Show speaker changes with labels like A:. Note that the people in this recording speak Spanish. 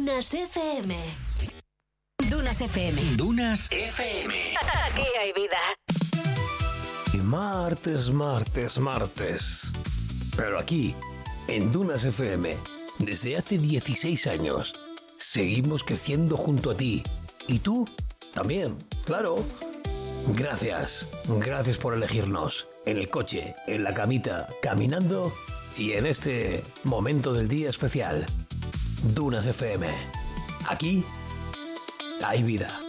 A: Dunas FM. Dunas FM.
B: Dunas FM.
A: Aquí hay vida.
C: Martes. Pero aquí, en Dunas FM, desde hace 16 años, seguimos creciendo junto a ti. Y tú también, claro. Gracias por elegirnos. En el coche, en la camita, caminando y en este momento del día especial. Dunas FM. Aquí hay vida.